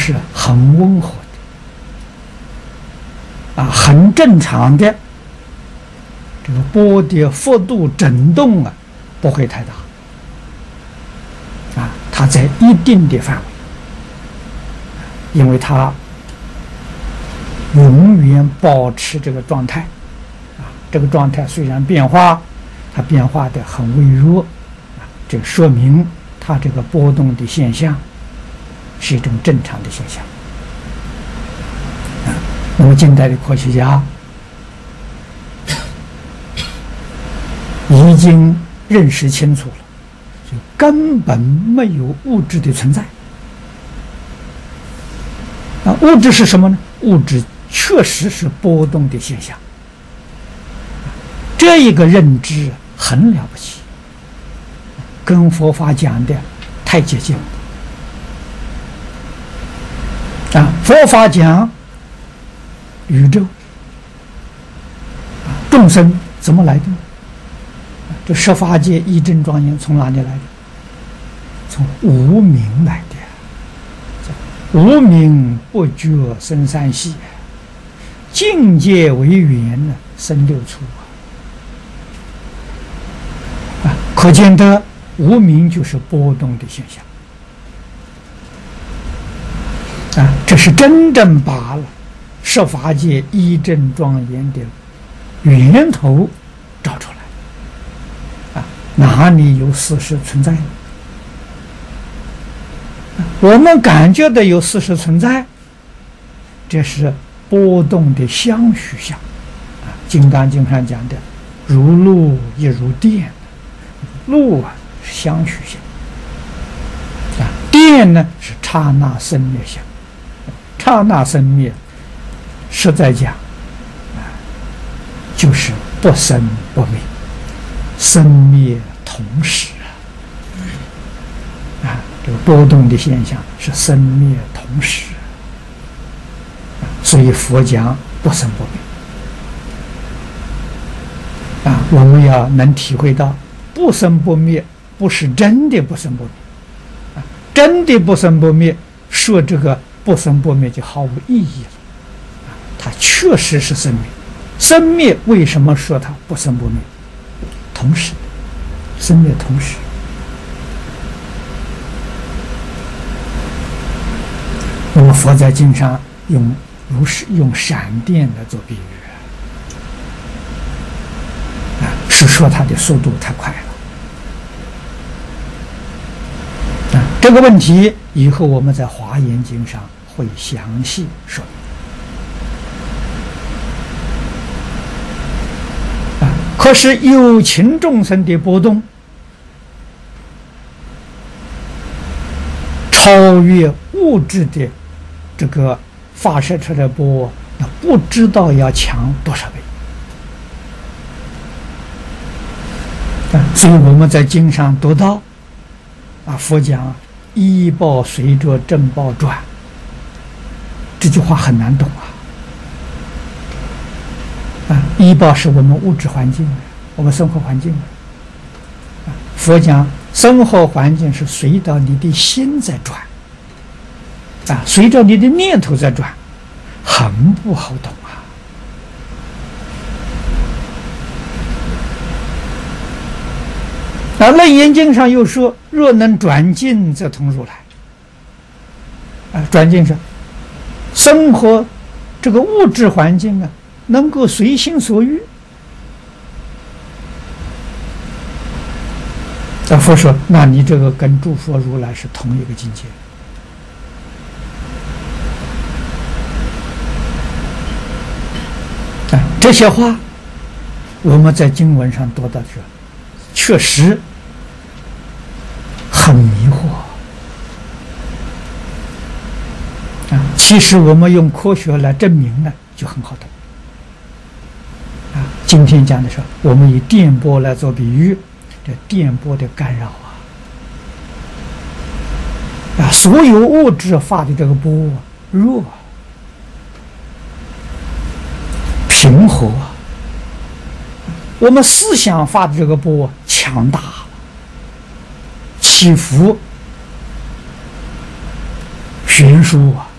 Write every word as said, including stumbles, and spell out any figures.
是很温和的，啊，很正常的，这个波的幅度震动啊，不会太大，啊，它在一定的范围，因为它永远保持这个状态，啊，这个状态虽然变化，它变化的很微弱，啊，这说明它这个波动的现象是一种正常的现象。啊，那么近代的科学家已经认识清楚了，就根本没有物质的存在。啊，物质是什么呢？物质确实是波动的现象。这一个认知很了不起，跟佛法讲的太接近了。啊，佛法讲宇宙，啊，众生怎么来的？这十法界一真庄严从哪里来的？从无明来的。无明不觉生三系，境界为缘呢，生六处啊！可见得无明就是波动的现象啊！这是真正把了十法界一真庄严的源头找出来啊！哪里有事实存在呢？我们感觉到有事实存在，这是波动的相续相啊，《金刚经》上讲的如露亦如电，露啊是相续相啊，电呢是刹那生灭相，刹那生灭实在讲啊，就是不生不灭，生灭同时啊，这个波动的现象是生灭同时，所以佛讲不生不灭啊，我们要能体会到不生不灭不是真的不生不灭啊，真的不生不灭，说这个不生不灭就毫无意义了啊，它确实是生灭，生灭为什么说它不生不灭？同时，生灭同时。那么佛在经上用如是用闪电来做比喻啊，是说它的速度太快了啊。这个问题以后我们在华严经上会详细说明啊。可是有情众生的波动超越物质的这个发射出来的波，那不知道要强多少倍啊！所以我们在经上读到啊，佛讲依报随着正报转，这句话很难懂啊！啊，依报是我们物质环境，我们生活环境啊，佛讲生活环境是随着你的心在转。啊，随着你的念头在转，很不好懂啊！啊，《楞严经》上又说：“若能转境，则通如来。”啊，转境是生活这个物质环境啊，能够随心所欲。啊，佛说：“那你这个跟诸佛如来是同一个境界。”这些话我们在经文上读到，这确实很迷惑啊！其实我们用科学来证明呢，就很好懂啊。今天讲的是我们以电波来做比喻，这电波的干扰啊，啊，所有物质发的这个波啊，弱。平和，我们思想发的这个波强大，起伏悬殊啊。